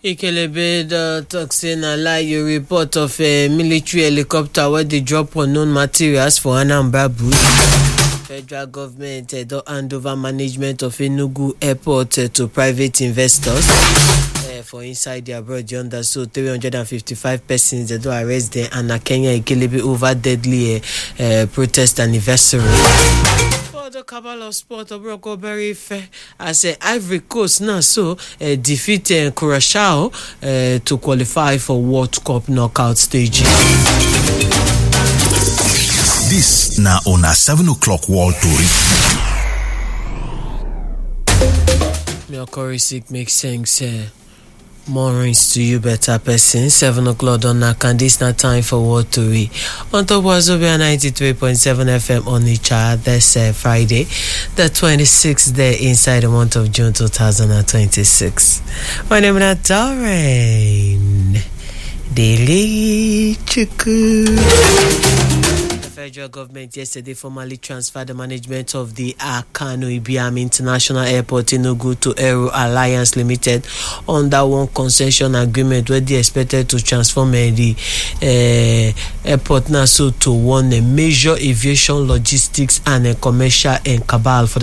Ikelebe talks in a lie report of a military helicopter where they drop unknown materials for Anambra Bush. Federal government don't hand over management of Enugu Airport to private investors. For inside the abroad, yonder, so 355 persons they do arrest them and Kenya Ikelebe over deadly protest anniversary. The cabal of sport of very fair as Ivory Coast now so defeat Curaçao to qualify for World Cup knockout stage. This now on a 7 o'clock world tour. Your Corey sick makes sense. Mornings to you, better person. 7 o'clock on and this not time for World to read. On top was over 93.7 FM on each other. That's Friday, the 26th day inside the month of June 2026. My name is Doreen Daily Chuku. Federal government yesterday formally transferred the management of the Akano Ibiam International Airport in Enugu to Aero Alliance Limited under one concession agreement where they expected to transform the airport now so to one major aviation logistics and commercial and cabal for the